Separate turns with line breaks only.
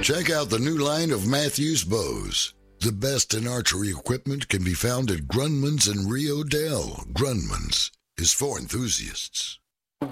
Check out the new line of Matthews bows. The best in archery equipment can be found at Grunman's in Rio Dell. Grunman's is for enthusiasts.